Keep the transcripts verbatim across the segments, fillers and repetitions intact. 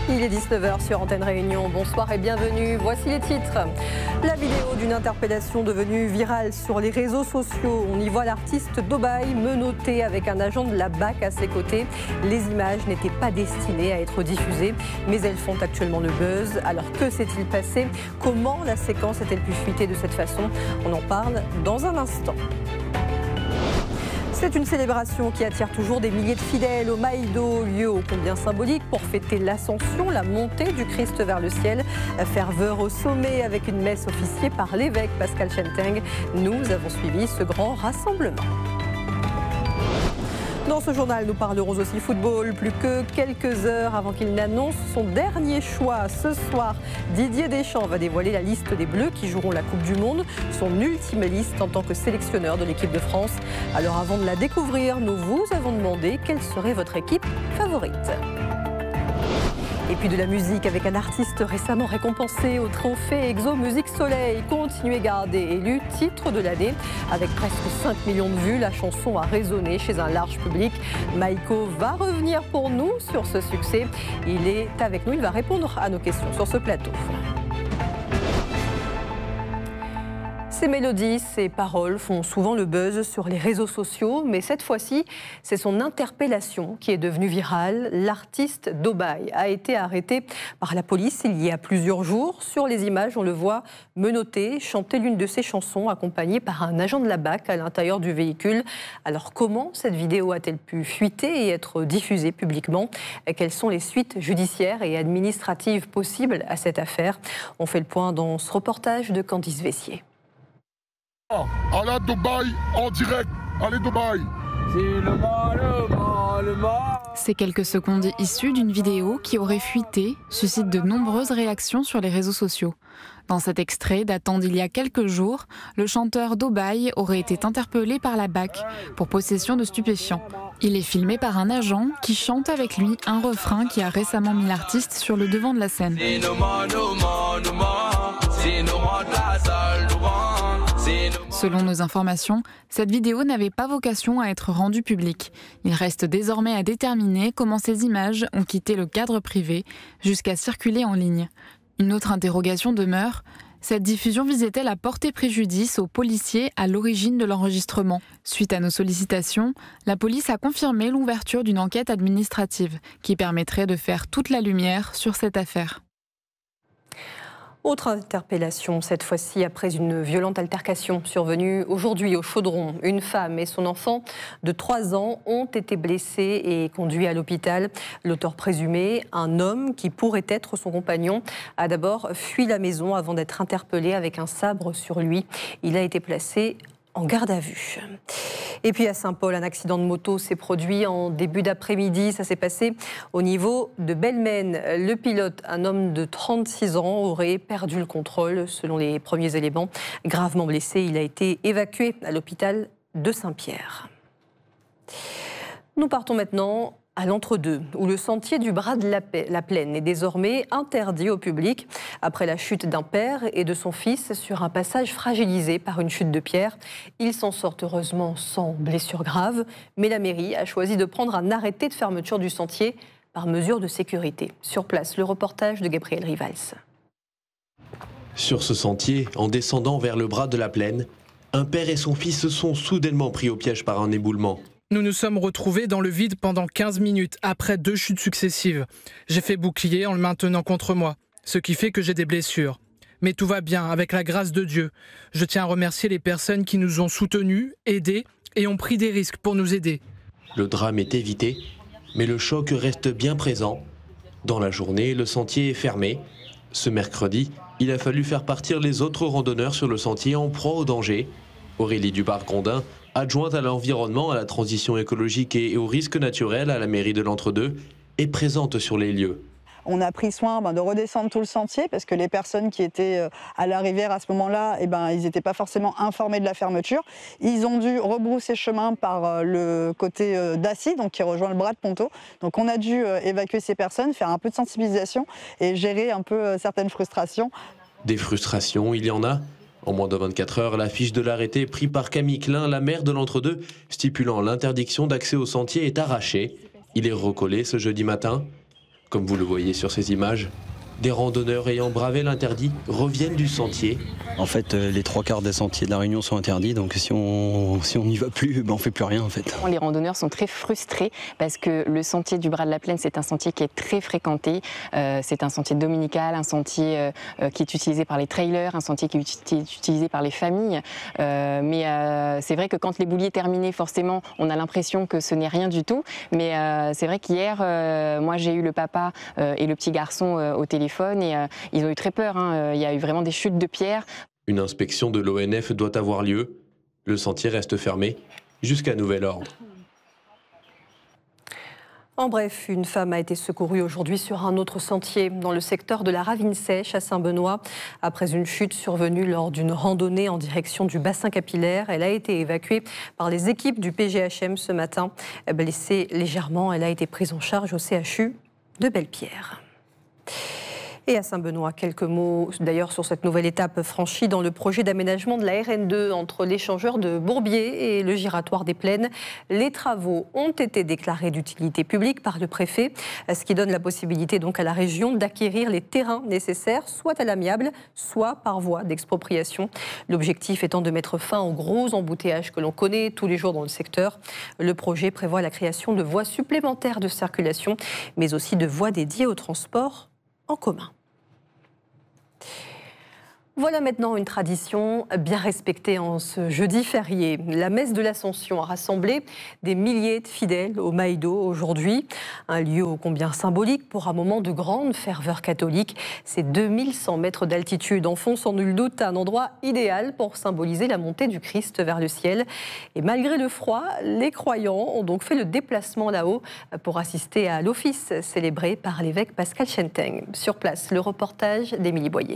Il est dix-neuf heures sur Antenne Réunion. Bonsoir et bienvenue. Voici les titres. La vidéo d'une interpellation devenue virale sur les réseaux sociaux. On y voit l'artiste Dobaï menotté avec un agent de la B A C à ses côtés. Les images n'étaient pas destinées à être diffusées, mais elles font actuellement le buzz. Alors que s'est-il passé? Comment la séquence a-t-elle pu fuiter de cette façon? On en parle dans un instant. C'est une célébration qui attire toujours des milliers de fidèles au Maïdo, lieu ô combien symbolique pour fêter l'ascension, la montée du Christ vers le ciel. Ferveur au sommet avec une messe officiée par l'évêque Pascal Chenteng. Nous avons suivi ce grand rassemblement. Dans ce journal, nous parlerons aussi football. Plus que quelques heures avant qu'il n'annonce son dernier choix. Ce soir, Didier Deschamps va dévoiler la liste des Bleus qui joueront la Coupe du Monde, son ultime liste en tant que sélectionneur de l'équipe de France. Alors avant de la découvrir, nous vous avons demandé quelle serait votre équipe favorite. Et puis de la musique avec un artiste récemment récompensé au trophée Exo Musique Soleil. Continuez Gardé, élu titre de l'année. Avec presque cinq millions de vues, la chanson a résonné chez un large public. Maïko va revenir pour nous sur ce succès. Il est avec nous, il va répondre à nos questions sur ce plateau. Ces mélodies, ces paroles font souvent le buzz sur les réseaux sociaux, mais cette fois-ci, c'est son interpellation qui est devenue virale. L'artiste Dobaï a été arrêté par la police il y a plusieurs jours. Sur les images, on le voit menotté, chanter l'une de ses chansons accompagné par un agent de la B A C à l'intérieur du véhicule. Alors comment cette vidéo a-t-elle pu fuiter et être diffusée publiquement? Quelles sont les suites judiciaires et administratives possibles à cette affaire? On fait le point dans ce reportage de Candice Vessier. À la Dobaï, en direct. Allez Dobaï. Ces quelques secondes issues d'une vidéo qui aurait fuité suscitent de nombreuses réactions sur les réseaux sociaux. Dans cet extrait datant d'il y a quelques jours, le chanteur Dobaï aurait été interpellé par la B A C pour possession de stupéfiants. Il est filmé par un agent qui chante avec lui un refrain qui a récemment mis l'artiste sur le devant de la scène. Selon nos informations, cette vidéo n'avait pas vocation à être rendue publique. Il reste désormais à déterminer comment ces images ont quitté le cadre privé jusqu'à circuler en ligne. Une autre interrogation demeure, cette diffusion visait-elle à porter préjudice aux policiers à l'origine de l'enregistrement? Suite à nos sollicitations, la police a confirmé l'ouverture d'une enquête administrative qui permettrait de faire toute la lumière sur cette affaire. Autre interpellation, cette fois-ci après une violente altercation survenue aujourd'hui au Chaudron. Une femme et son enfant de trois ans ont été blessés et conduits à l'hôpital. L'auteur présumé, un homme qui pourrait être son compagnon, a d'abord fui la maison avant d'être interpellé avec un sabre sur lui. Il a été placé en garde à vue. Et puis à Saint-Paul, un accident de moto s'est produit en début d'après-midi. Ça s'est passé au niveau de Belmesne. Le pilote, un homme de trente-six ans, aurait perdu le contrôle. Selon les premiers éléments, gravement blessé, il a été évacué à l'hôpital de Saint-Pierre. Nous partons maintenant à l'entre-deux, où le sentier du bras de la, la Plaine est désormais interdit au public après la chute d'un père et de son fils sur un passage fragilisé par une chute de pierre. Ils s'en sortent heureusement sans blessure grave, mais la mairie a choisi de prendre un arrêté de fermeture du sentier par mesure de sécurité. Sur place, le reportage de Gabriel Rivals. Sur ce sentier, en descendant vers le bras de la Plaine, un père et son fils se sont soudainement pris au piège par un éboulement. Nous nous sommes retrouvés dans le vide pendant quinze minutes, après deux chutes successives. J'ai fait bouclier en le maintenant contre moi, ce qui fait que j'ai des blessures. Mais tout va bien, avec la grâce de Dieu. Je tiens à remercier les personnes qui nous ont soutenus, aidés et ont pris des risques pour nous aider. Le drame est évité, mais le choc reste bien présent. Dans la journée, le sentier est fermé. Ce mercredi, il a fallu faire partir les autres randonneurs sur le sentier en proie au danger. Aurélie Dubar-Grondin, adjointe à l'environnement, à la transition écologique et au risque naturel à la mairie de l'Entre-deux, est présente sur les lieux. On a pris soin ben, de redescendre tout le sentier parce que les personnes qui étaient à la rivière à ce moment-là, eh ben, ils n'étaient pas forcément informés de la fermeture. Ils ont dû rebrousser chemin par le côté d'Assy, donc qui rejoint le bras de Ponto. Donc on a dû évacuer ces personnes, faire un peu de sensibilisation et gérer un peu certaines frustrations. Des frustrations, il y en a. En moins de vingt-quatre heures, la fiche de l'arrêté pris par Camille Klein, la maire de l'Entre-deux, stipulant l'interdiction d'accès au sentier est arrachée. Il est recollé ce jeudi matin. Comme vous le voyez sur ces images, des randonneurs ayant bravé l'interdit reviennent du sentier. En fait, les trois quarts des sentiers de la Réunion sont interdits, donc si on si on n'y va plus, ben on fait plus rien en fait. Les randonneurs sont très frustrés parce que le sentier du Bras de la Plaine, c'est un sentier qui est très fréquenté. Euh, c'est un sentier dominical, un sentier euh, qui est utilisé par les trailers, un sentier qui est utilisé par les familles. Euh, mais euh, c'est vrai que quand les bouliers terminent, forcément, on a l'impression que ce n'est rien du tout. Mais euh, c'est vrai qu'hier, euh, moi j'ai eu le papa euh, et le petit garçon euh, au téléphone. Et euh, ils ont eu très peur, hein. Il y a eu vraiment des chutes de pierres. Une inspection de l'O N F doit avoir lieu. Le sentier reste fermé jusqu'à nouvel ordre. En bref, une femme a été secourue aujourd'hui sur un autre sentier dans le secteur de la Ravine Sèche à Saint-Benoît. Après une chute survenue lors d'une randonnée en direction du bassin capillaire, elle a été évacuée par les équipes du P G H M ce matin. Blessée légèrement, elle a été prise en charge au C H U de Belle-Pierre. Et à Saint-Benoît, quelques mots d'ailleurs sur cette nouvelle étape franchie dans le projet d'aménagement de la R N deux entre l'échangeur de Bourbier et le giratoire des Plaines. Les travaux ont été déclarés d'utilité publique par le préfet, ce qui donne la possibilité donc à la région d'acquérir les terrains nécessaires, soit à l'amiable, soit par voie d'expropriation. L'objectif étant de mettre fin aux gros embouteillages que l'on connaît tous les jours dans le secteur. Le projet prévoit la création de voies supplémentaires de circulation, mais aussi de voies dédiées au transport en commun. Voilà maintenant une tradition bien respectée en ce jeudi férié. La messe de l'Ascension a rassemblé des milliers de fidèles au Maïdo aujourd'hui. Un lieu ô combien symbolique pour un moment de grande ferveur catholique. Ces deux mille cent mètres d'altitude en font sans nul doute un endroit idéal pour symboliser la montée du Christ vers le ciel. Et malgré le froid, les croyants ont donc fait le déplacement là-haut pour assister à l'office célébré par l'évêque Pascal Chenteng. Sur place, le reportage d'Émilie Boyer.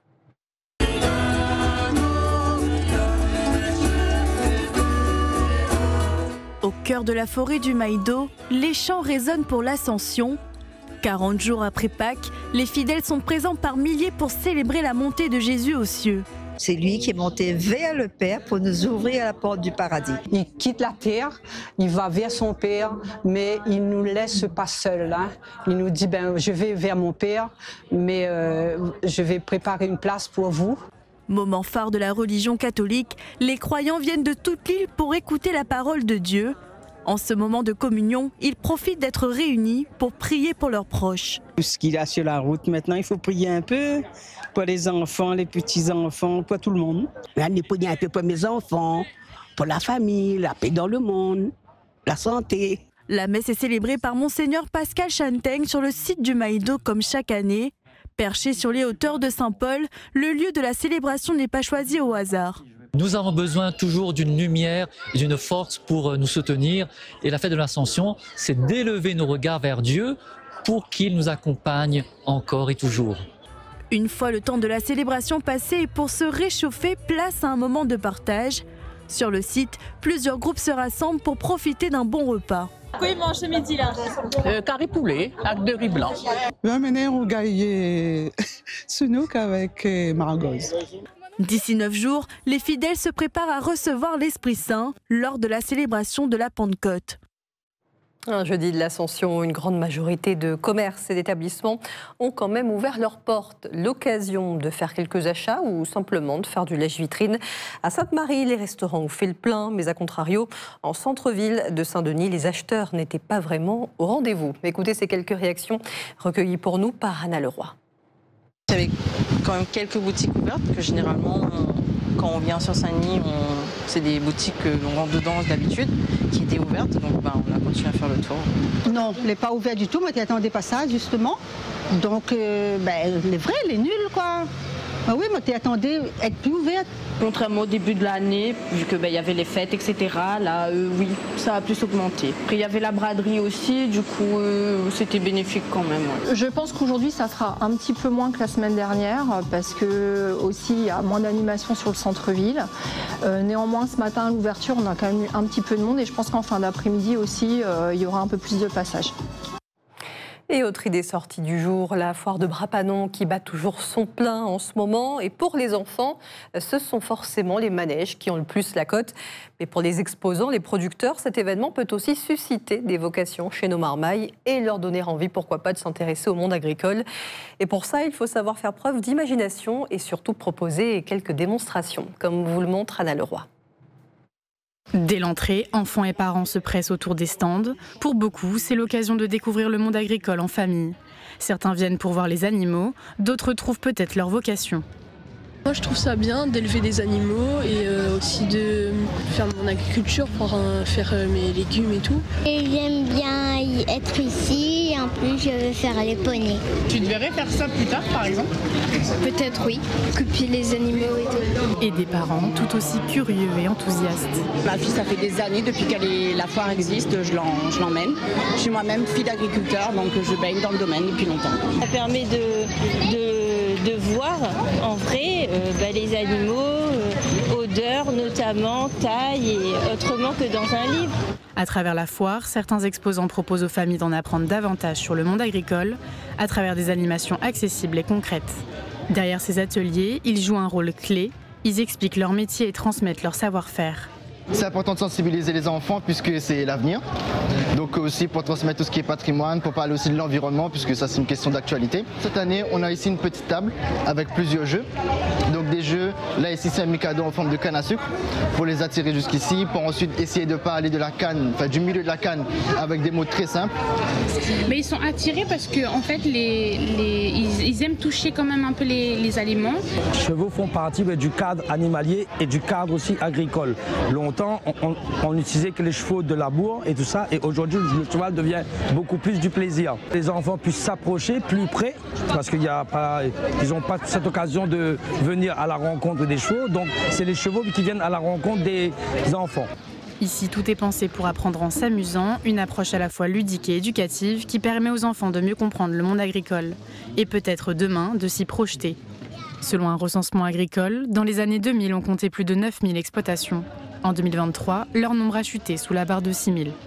Au cœur de la forêt du Maïdo, les chants résonnent pour l'Ascension. quarante jours après Pâques, les fidèles sont présents par milliers pour célébrer la montée de Jésus aux cieux. C'est lui qui est monté vers le Père pour nous ouvrir la porte du paradis. Il quitte la terre, il va vers son Père, mais il ne nous laisse pas seuls. Hein. Il nous dit, ben, je vais vers mon Père, mais euh, je vais préparer une place pour vous. Moment phare de la religion catholique, les croyants viennent de toute l'île pour écouter la parole de Dieu. En ce moment de communion, ils profitent d'être réunis pour prier pour leurs proches. Tout ce qu'il y a sur la route maintenant, il faut prier un peu pour les enfants, les petits-enfants, pour tout le monde. Je prie un peu pour mes enfants, pour la famille, la paix dans le monde, la santé. La messe est célébrée par Monseigneur Pascal Chenteng sur le site du Maïdo comme chaque année. Perché sur les hauteurs de Saint-Paul, le lieu de la célébration n'est pas choisi au hasard. Nous avons besoin toujours d'une lumière et d'une force pour nous soutenir. Et la fête de l'Ascension, c'est d'élever nos regards vers Dieu pour qu'il nous accompagne encore et toujours. Une fois le temps de la célébration passé et pour se réchauffer, place à un moment de partage. Sur le site, plusieurs groupes se rassemblent pour profiter d'un bon repas. Quoi ils mangent ce midi là euh, Carré poulet avec de riz blanc. Je vais amener un gaillé Sunouk avec margoz. D'ici neuf jours, les fidèles se préparent à recevoir l'Esprit Saint lors de la célébration de la Pentecôte. Un jeudi de l'Ascension, une grande majorité de commerces et d'établissements ont quand même ouvert leurs portes. L'occasion de faire quelques achats ou simplement de faire du lèche-vitrine. À Sainte-Marie, les restaurants ont fait le plein, mais à contrario, en centre-ville de Saint-Denis, les acheteurs n'étaient pas vraiment au rendez-vous. Écoutez ces quelques réactions recueillies pour nous par Anna Leroy. Il y avait quand même quelques boutiques ouvertes que généralement, on, quand on vient sur Saint-Denis, c'est des boutiques que l'on rentre dedans d'habitude, qui étaient ouvertes, donc ben, on a continué à faire le tour. Non, elle n'est pas ouverte du tout, moi qui attendais pas ça justement. Donc, euh, ben, les vrais, les nuls quoi. Ah oui, moi, t'attendais être plus ouverte. Contrairement au début de l'année, vu qu'il ben, y avait les fêtes, et cetera, là, euh, oui, ça a plus augmenté. Après, il y avait la braderie aussi, du coup, euh, c'était bénéfique quand même. Ouais. Je pense qu'aujourd'hui, ça sera un petit peu moins que la semaine dernière, parce que aussi, il y a moins d'animation sur le centre-ville. Euh, néanmoins, ce matin, à l'ouverture, on a quand même eu un petit peu de monde, et je pense qu'en fin d'après-midi aussi, euh, il y aura un peu plus de passages. Et autre idée sortie du jour, la foire de Brapanon qui bat toujours son plein en ce moment. Et pour les enfants, ce sont forcément les manèges qui ont le plus la cote. Mais pour les exposants, les producteurs, cet événement peut aussi susciter des vocations chez nos marmailles et leur donner envie, pourquoi pas, de s'intéresser au monde agricole. Et pour ça, il faut savoir faire preuve d'imagination et surtout proposer quelques démonstrations, comme vous le montre Anna Leroy. Dès l'entrée, enfants et parents se pressent autour des stands. Pour beaucoup, c'est l'occasion de découvrir le monde agricole en famille. Certains viennent pour voir les animaux, d'autres trouvent peut-être leur vocation. Moi je trouve ça bien d'élever des animaux et euh, aussi de faire mon agriculture pour euh, faire euh, mes légumes et tout. Et j'aime bien y être ici et en plus je veux faire les poneys. Tu devrais faire ça plus tard par exemple? Peut-être oui, couper les animaux et tout. Et des parents tout aussi curieux et enthousiastes. Ma fille ça fait des années depuis que la foire existe, je l'emmène. Je suis moi-même fille d'agriculteur donc je baigne dans le domaine depuis longtemps. Ça permet de, de, de voir en vrai Euh, bah, les animaux, euh, odeurs notamment, taille et autrement que dans un livre. À travers la foire, certains exposants proposent aux familles d'en apprendre davantage sur le monde agricole à travers des animations accessibles et concrètes. Derrière ces ateliers, ils jouent un rôle clé, ils expliquent leur métier et transmettent leur savoir-faire. C'est important de sensibiliser les enfants puisque c'est l'avenir. Donc aussi pour transmettre tout ce qui est patrimoine, pour parler aussi de l'environnement puisque ça c'est une question d'actualité. Cette année on a ici une petite table avec plusieurs jeux. Donc des jeux, là ici c'est un Mikado en forme de canne à sucre pour les attirer jusqu'ici, pour ensuite essayer de parler de la canne, enfin du milieu de la canne avec des mots très simples. Mais ils sont attirés parce que en fait les, les, ils, ils aiment toucher quand même un peu les, les aliments. Les chevaux font partie du cadre animalier et du cadre aussi agricole. Longtemps on, on, on utilisait que les chevaux de labour et tout ça et aujourd'hui le cheval devient beaucoup plus du plaisir. Les enfants puissent s'approcher plus près parce qu'ils n'ont pas cette occasion de venir à la rencontre des chevaux, donc c'est les chevaux qui viennent à la rencontre des enfants. Ici, tout est pensé pour apprendre en s'amusant, une approche à la fois ludique et éducative qui permet aux enfants de mieux comprendre le monde agricole et peut-être demain de s'y projeter. Selon un recensement agricole, dans les années deux mille, on comptait plus de neuf mille exploitations. En deux mille vingt-trois, leur nombre a chuté sous la barre de six mille.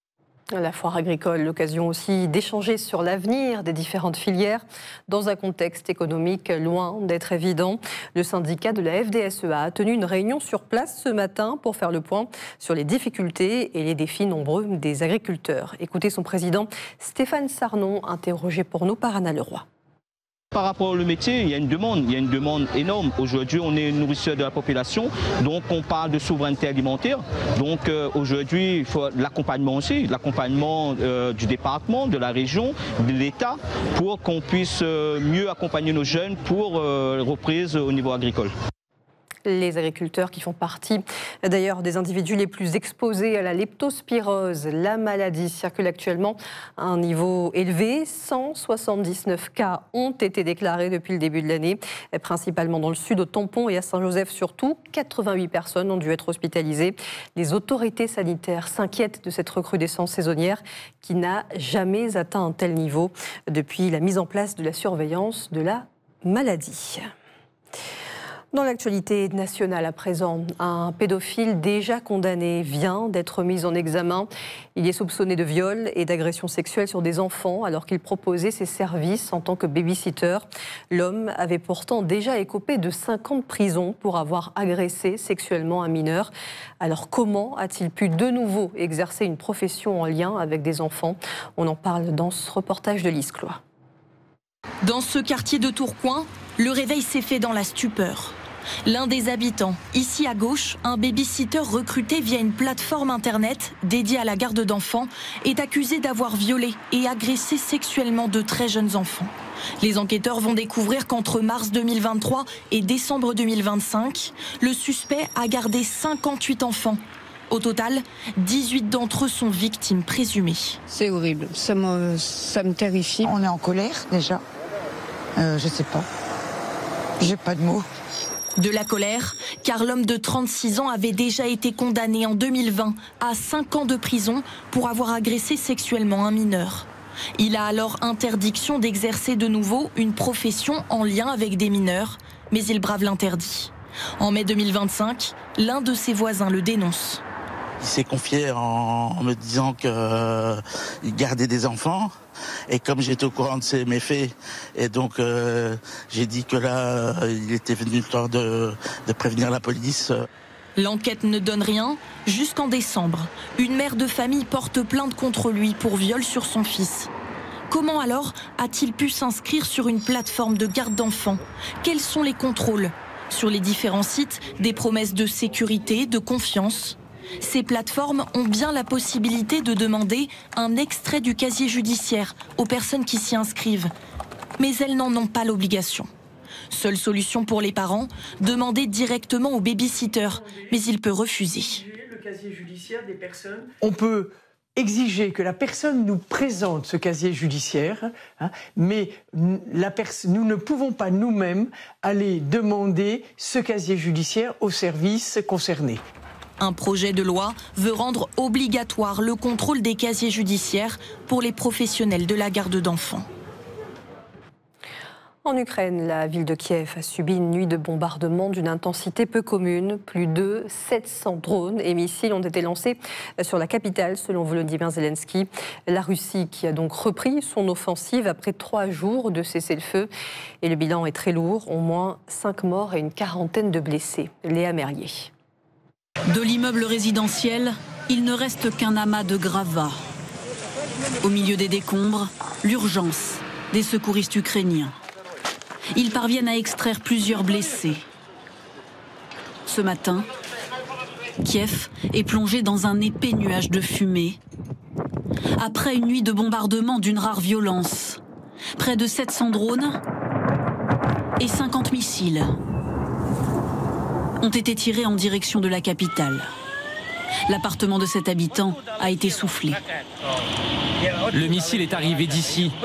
La foire agricole, l'occasion aussi d'échanger sur l'avenir des différentes filières dans un contexte économique loin d'être évident. Le syndicat de la F D S E A a tenu une réunion sur place ce matin pour faire le point sur les difficultés et les défis nombreux des agriculteurs. Écoutez son président Stéphane Sarnon, interrogé pour nous par Anna Leroy. Par rapport au métier, il y a une demande, il y a une demande énorme. Aujourd'hui, on est nourrisseur de la population, donc on parle de souveraineté alimentaire. Donc euh, aujourd'hui, il faut l'accompagnement aussi, l'accompagnement euh, du département, de la région, de l'État, pour qu'on puisse euh, mieux accompagner nos jeunes pour euh, reprise au niveau agricole. Les agriculteurs qui font partie d'ailleurs des individus les plus exposés à la leptospirose. La maladie circule actuellement à un niveau élevé. cent soixante-dix-neuf cas ont été déclarés depuis le début de l'année, principalement dans le sud, au Tampon et à Saint-Joseph surtout. quatre-vingt-huit personnes ont dû être hospitalisées. Les autorités sanitaires s'inquiètent de cette recrudescence saisonnière qui n'a jamais atteint un tel niveau depuis la mise en place de la surveillance de la maladie. Dans l'actualité nationale à présent, un pédophile déjà condamné vient d'être mis en examen. Il est soupçonné de viol et d'agression sexuelle sur des enfants alors qu'il proposait ses services en tant que baby-sitter. L'homme avait pourtant déjà écopé de cinq ans de prison pour avoir agressé sexuellement un mineur. Alors comment a-t-il pu de nouveau exercer une profession en lien avec des enfants? On en parle dans ce reportage de Lise Cloy. Dans ce quartier de Tourcoing, le réveil s'est fait dans la stupeur. L'un des habitants, ici à gauche, un baby-sitter recruté via une plateforme internet dédiée à la garde d'enfants, est accusé d'avoir violé et agressé sexuellement de très jeunes enfants. Les enquêteurs vont découvrir qu'entre mars deux mille vingt-trois et décembre deux mille vingt-cinq, le suspect a gardé cinquante-huit enfants. Au total, dix-huit d'entre eux sont victimes présumées. C'est horrible, ça me, ça me terrifie. On est en colère déjà, euh, je sais pas, j'ai pas de mots. De la colère, car l'homme de trente-six ans avait déjà été condamné en deux mille vingt à cinq ans de prison pour avoir agressé sexuellement un mineur. Il a alors interdiction d'exercer de nouveau une profession en lien avec des mineurs, mais il brave l'interdit. En mai deux mille vingt-cinq, l'un de ses voisins le dénonce. Il s'est confié en, en me disant qu'il euh, gardait des enfants. Et comme j'étais au courant de ces méfaits, et donc euh, j'ai dit que là, euh, il était venu le temps de, de prévenir la police. L'enquête ne donne rien. Jusqu'en décembre, une mère de famille porte plainte contre lui pour viol sur son fils. Comment alors a-t-il pu s'inscrire sur une plateforme de garde d'enfants? Quels sont les contrôles? Sur les différents sites, des promesses de sécurité, de confiance. Ces plateformes ont bien la possibilité de demander un extrait du casier judiciaire aux personnes qui s'y inscrivent. Mais elles n'en ont pas l'obligation. Seule solution pour les parents, demander directement au baby-sitter, mais il peut refuser. Le casier judiciaire des personnes. On peut exiger que la personne nous présente ce casier judiciaire, hein, mais la nous ne pouvons pas nous-mêmes aller demander ce casier judiciaire aux services concernés. Un projet de loi veut rendre obligatoire le contrôle des casiers judiciaires pour les professionnels de la garde d'enfants. En Ukraine, la ville de Kiev a subi une nuit de bombardement d'une intensité peu commune. Plus de sept cents drones et missiles ont été lancés sur la capitale, selon Volodymyr Zelensky. La Russie qui a donc repris son offensive après trois jours de cessez-le-feu. Et le bilan est très lourd, au moins cinq morts et une quarantaine de blessés. Léa Merrier. De l'immeuble résidentiel, il ne reste qu'un amas de gravats. Au milieu des décombres, l'urgence des secouristes ukrainiens. Ils parviennent à extraire plusieurs blessés. Ce matin, Kiev est plongé dans un épais nuage de fumée. Après une nuit de bombardement d'une rare violence, près de sept cents drones et cinquante missiles ont été tirés en direction de la capitale. L'appartement de cet habitant a été soufflé. Le missile est arrivé d'ici.